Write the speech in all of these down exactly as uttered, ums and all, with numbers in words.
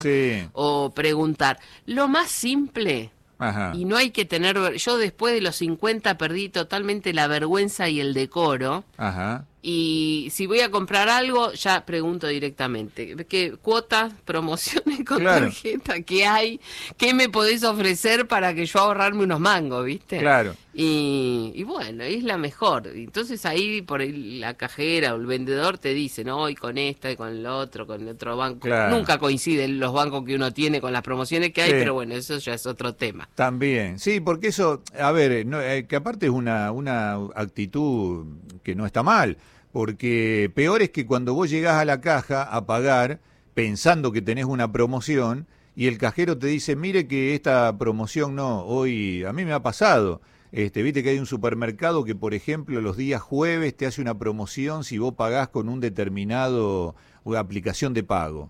Sí. o preguntar. Lo más simple, Ajá. y no hay que tener... ver- Yo después de los cincuenta perdí totalmente la vergüenza y el decoro. Ajá. Y si voy a comprar algo, ya pregunto directamente. ¿Qué cuotas, promociones con Claro. tarjeta? ¿Qué hay? ¿Qué me podés ofrecer para que yo ahorrarme unos mangos, viste? Claro. Y, y bueno, es la mejor. Entonces ahí por ahí la cajera o el vendedor te dice, no, y con esta y con el otro, con el otro banco. Claro. Nunca coinciden los bancos que uno tiene con las promociones que hay, Sí. pero bueno, eso ya es otro tema. También, sí, porque eso, a ver, no, eh, que aparte es una, una actitud que no está mal, porque peor es que cuando vos llegás a la caja a pagar pensando que tenés una promoción y el cajero te dice, mire que esta promoción no, hoy a mí me ha pasado, este, viste que hay un supermercado que por ejemplo los días jueves te hace una promoción si vos pagás con un determinado una aplicación de pago.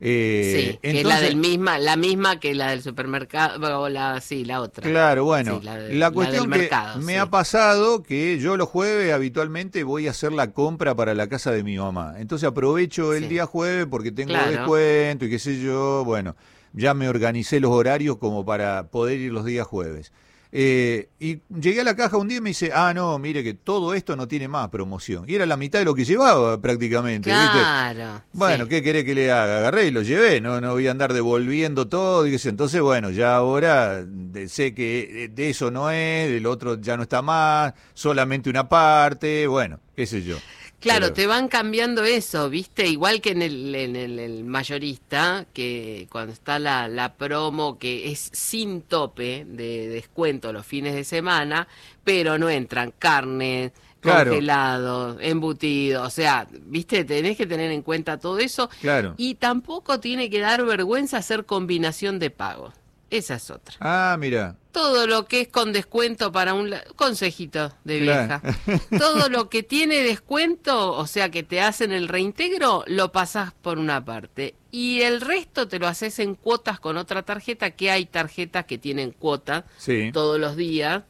Eh, Sí, que es la del misma, la misma que la del supermercado, o la, sí, la otra. Claro, bueno, Sí, la, de- la la cuestión del que mercado, me sí. ha pasado que yo los jueves habitualmente voy a hacer la compra para la casa de mi mamá. Entonces aprovecho el Sí. día jueves porque tengo Claro. descuento y qué sé yo. Bueno, ya me organicé los horarios como para poder ir los días jueves. Eh, y llegué a la caja un día y me dice, ah, no, mire que todo esto no tiene más promoción. Y era la mitad de lo que llevaba prácticamente, ¿viste? Claro. Bueno, sí. ¿qué querés que le haga? Agarré y lo llevé, no, no voy a andar devolviendo todo. Y qué sé. Entonces, bueno, ya ahora de- sé que de, de eso no es, del otro ya no está más, solamente una parte, bueno, qué sé yo. Claro, Pero- te van cambiando eso, ¿viste? Igual que en el, en el, el mayorista, que cuando está la, la promo que es sin tope de descuento los fines de semana, pero no entran carne, Claro. congelado, embutido, o sea, ¿viste? Tenés que tener en cuenta todo eso. Claro. Y tampoco tiene que dar vergüenza hacer combinación de pagos. Esa es otra. Ah, mira. Todo lo que es con descuento para un... la- consejito de Claro. vieja. Todo lo que tiene descuento, o sea que te hacen el reintegro, lo pasás por una parte. Y el resto te lo haces en cuotas con otra tarjeta, que hay tarjetas que tienen cuota Sí. todos los días.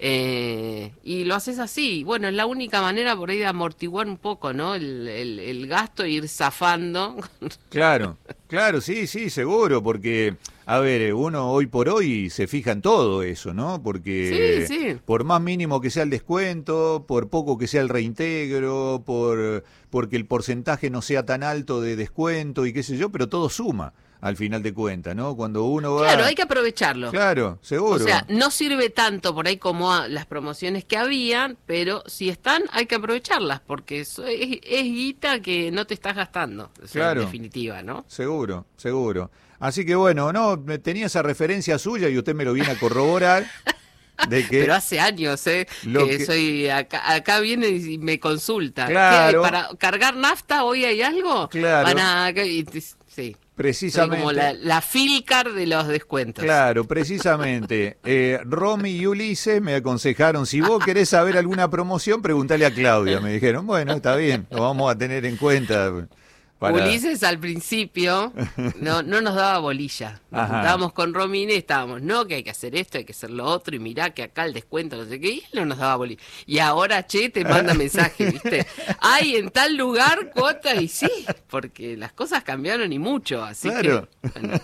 Eh, y lo haces así. Bueno, es la única manera por ahí de amortiguar un poco, ¿no? El, el, el gasto e ir zafando. Claro, claro, sí, sí, seguro, porque, a ver, uno hoy por hoy se fija en todo eso, ¿no? Porque Sí, sí. por más mínimo que sea el descuento, por poco que sea el reintegro, por porque el porcentaje no sea tan alto de descuento y qué sé yo, pero todo suma al final de cuentas, ¿no? Cuando uno va... Claro, hay que aprovecharlo. Claro, seguro. O sea, no sirve tanto por ahí como a las promociones que habían, pero si están, hay que aprovecharlas, porque eso es, es guita que no te estás gastando, o sea, Claro. en definitiva, ¿no? Seguro, seguro. Así que bueno, no, me- tenía esa referencia suya y usted me lo viene a corroborar de que... Pero hace años, ¿eh? Lo que, que- soy acá, acá viene y me consulta. Claro. ¿Qué, ¿Para cargar nafta hoy hay algo? Claro. Van a- y te- sí. Soy Precisamente. como la, la Filcar de los descuentos. Claro, precisamente. Eh, Romy y Ulises me aconsejaron, si vos querés saber alguna promoción, preguntale a Claudia. Me dijeron, bueno, está bien, lo vamos a tener en cuenta. Para... Ulises al principio no, no nos daba bolilla. Nos Ajá. juntábamos con Romina y estábamos, no, que hay que hacer esto, hay que hacer lo otro, y mirá que acá el descuento, no sé qué, y él no nos daba bolilla. Y ahora, che, te manda mensaje, ¿viste? Hay en tal lugar cuota, y sí, porque las cosas cambiaron y mucho, así Claro. que... bueno,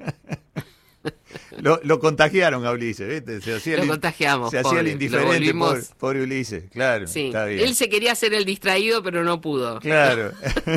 Lo, lo contagiaron a Ulises, ¿viste? Se hacía Lo el, contagiamos, Se hacía pobre, el lo indiferente, volvimos- pobre, pobre Ulises, claro. sí, Está bien. él se quería hacer el distraído, pero no pudo. Claro.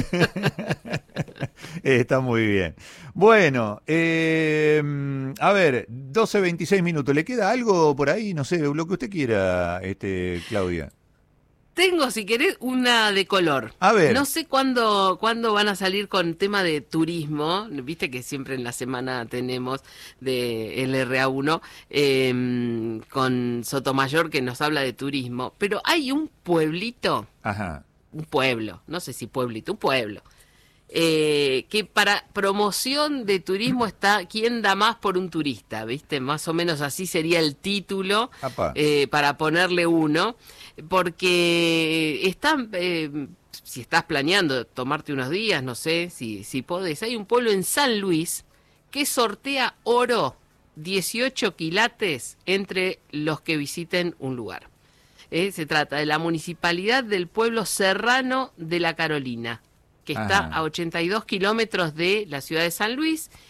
Está muy bien. Bueno, eh, a ver, doce veintiséis minutos. ¿Le queda algo por ahí? No sé, lo que usted quiera, este, Claudia. Tengo, si querés, una de color. A ver. No sé cuándo, cuándo van a salir con tema de turismo. Viste que siempre en la semana tenemos de L R A uno eh, con Sotomayor que nos habla de turismo. Pero hay un pueblito, Ajá. un pueblo, no sé si pueblito, un pueblo, eh, que para promoción de turismo está ¿Quién da más por un turista? ¿Viste? Más o menos así sería el título Apa. eh, para ponerle uno, porque están, eh, si estás planeando tomarte unos días, no sé si, si podés, hay un pueblo en San Luis que sortea oro, dieciocho quilates entre los que visiten un lugar. Eh, se trata de la municipalidad del pueblo Serrano de la Carolina, que está Ajá. a ochenta y dos kilómetros de la ciudad de San Luis,